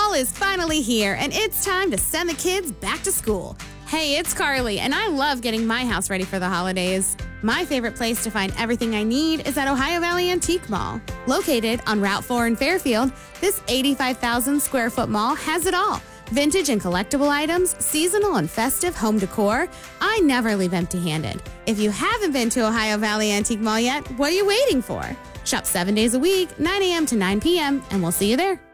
Fall is finally here, and it's time to send the kids back to school. Hey, it's Carly, and I love getting my house ready for the holidays. My favorite place to find everything I need is at Ohio Valley Antique Mall. Located on Route 4 in Fairfield, this 85,000 square foot mall has it all. Vintage and collectible items, seasonal and festive home decor. I never leave empty-handed. If you haven't been to Ohio Valley Antique Mall yet, what are you waiting for? Shop 7 days a week, 9 a.m. to 9 p.m., and we'll see you there.